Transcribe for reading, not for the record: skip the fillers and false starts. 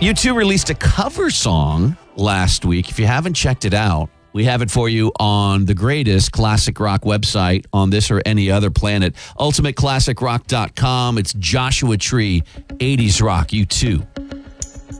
U2 released a cover song last week. If you haven't checked it out, we have it for you on the greatest classic rock website on this or any other planet, ultimateclassicrock.com. It's Joshua Tree, 80s Rock, U2.